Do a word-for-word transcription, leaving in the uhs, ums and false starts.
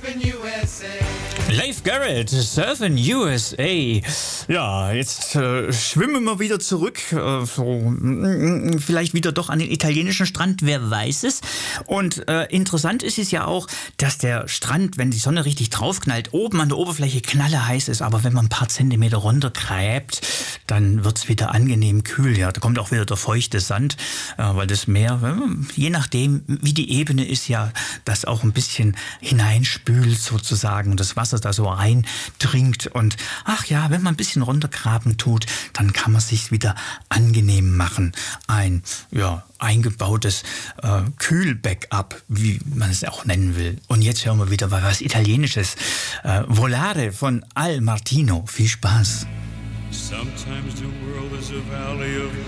Leif Garrett, Surfin' U S A. Ja, jetzt äh, schwimmen wir wieder zurück, äh, so, mm, vielleicht wieder doch an den italienischen Strand, wer weiß es. Und äh, interessant ist es ja auch, dass der Strand, wenn die Sonne richtig draufknallt, oben an der Oberfläche knalleheiß ist, aber wenn man ein paar Zentimeter runtergräbt, dann wird es wieder angenehm kühl. Ja, da kommt auch wieder der feuchte Sand, äh, weil das Meer, äh, je nachdem, wie die Ebene ist, ja, das auch ein bisschen hineinspült sozusagen, das Wasser da so reindringt. Und ach ja, wenn man ein bisschen runtergraben tut, dann kann man sich wieder angenehm machen. Ein ja, eingebautes äh, Kühl-Backup, wie man es auch nennen will. Und jetzt hören wir wieder mal was Italienisches. Äh, Volare von Al Martino. Viel Spaß. Sometimes the world is a valley of